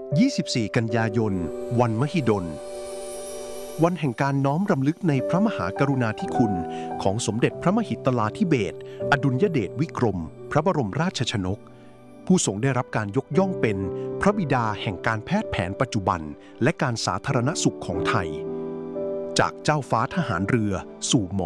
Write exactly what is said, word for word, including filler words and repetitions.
ยี่สิบสี่ กันยายน วันมหิดล วันแห่งการน้อมรำลึกในพระมหากรุณาธิคุณของสมเด็จพระมหิตลาธิเบศรอดุลยเดชวิกรม พระบรมราชชนก ผู้ทรงได้รับการยกย่องเป็นพระบิดาแห่งการแพทย์แผนปัจจุบันและการสาธารณสุขของไทย จากเจ้าฟ้าทหารเรือสู่หมอ